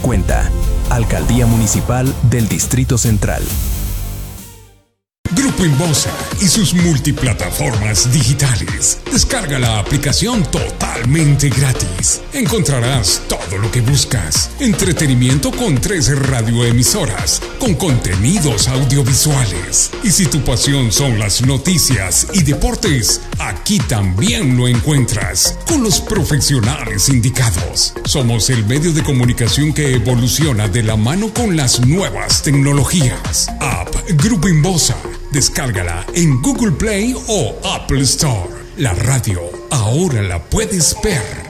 cuenta. Alcaldía Municipal del Distrito Central. Grupo Inbosa y sus multiplataformas digitales. Descarga la aplicación totalmente gratis. Encontrarás todo lo que buscas. Entretenimiento con 13 radioemisoras, con contenidos audiovisuales. Y si tu pasión son las noticias y deportes, aquí también lo encuentras, con los profesionales indicados. Somos el medio de comunicación que evoluciona de la mano con las nuevas tecnologías. App Grupo Inbosa. Descárgala en Google Play o Apple Store. La radio ahora la puedes ver.